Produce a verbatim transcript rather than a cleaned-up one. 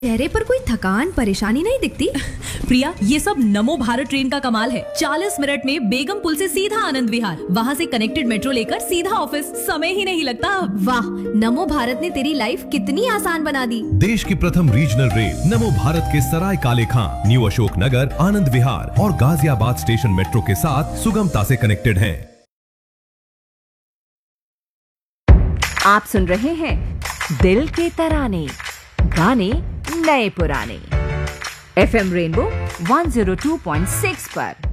चेहरे पर कोई थकान परेशानी नहीं दिखती। प्रिया, ये सब नमो भारत ट्रेन का कमाल है। चालीस मिनट में बेगम पुल से सीधा आनंद विहार, वहाँ से कनेक्टेड मेट्रो लेकर सीधा ऑफिस, समय ही नहीं लगता। वाह, नमो भारत ने तेरी लाइफ कितनी आसान बना दी। देश की प्रथम रीजनल रेल नमो भारत के सराय काले खां, न्यू अशोक नगर, आनंद विहार और गाजियाबाद स्टेशन मेट्रो के साथ सुगमता से कनेक्टेड हैं। आप सुन रहे हैं दिल के तराने, गाने नए पुराने, FM rainbow one zero two point six पर।